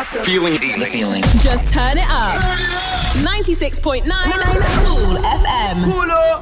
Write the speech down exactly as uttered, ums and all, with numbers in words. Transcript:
Feeling the feeling. Just turn it up. ninety-six point nine Cool F M. Cool up.